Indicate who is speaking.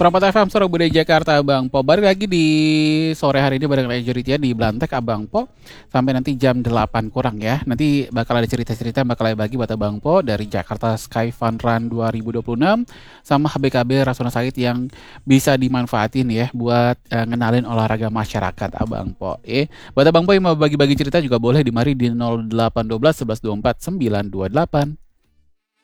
Speaker 1: Perempat FM Surabaya Jakarta Abang Po. Balik lagi di sore hari ini bareng Majority di Blantek Abang Po. Sampai nanti jam 8 kurang ya. Nanti bakal ada cerita-cerita yang bakal bagi buat Abang Po dari Jakarta Sky Fun Run 2026 sama HBKB Rasuna Said yang bisa dimanfaatin ya buat ngenalin olahraga masyarakat Abang Po. Buat Abang Po yang mau bagi-bagi cerita juga boleh di mari di 0812 11 24 928.